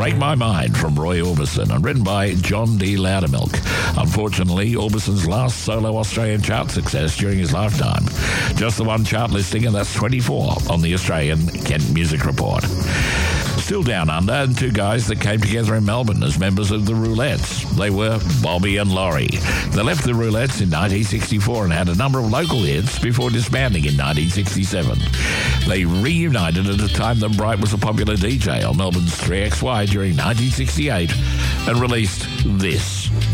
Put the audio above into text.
Break My Mind from Roy Orbison and written by John D. Loudermilk. Unfortunately, Orbison's last solo Australian chart success during his lifetime. Just the one chart listing, and that's 24 on the Australian Kent Music Report. Still down under, and two guys that came together in Melbourne as members of the Roulettes. They were Bobby and Laurie. They left the Roulettes in 1964 and had a number of local hits before disbanding in 1967. They reunited at a time that Bright was a popular DJ on Melbourne's 3XY during 1968 and released this.